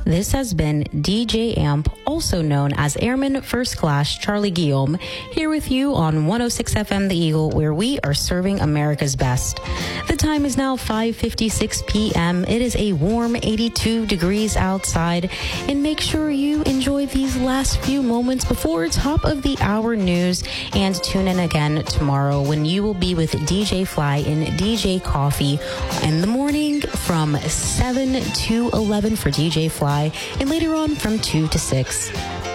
This has been DJ Amp, also known as Airman First Class Charlie Guillaume, here with you on 106 FM The Eagle, where we are serving America's best. The time is now 5:56 p.m. It is a warm 82 degrees outside, and make sure you enjoy these last few moments before top of the hour news, and tune in again tomorrow when you will be with DJ Fly and DJ Coffee in the morning from 7 to 11 for DJ Fly, and later on from 2 to 6.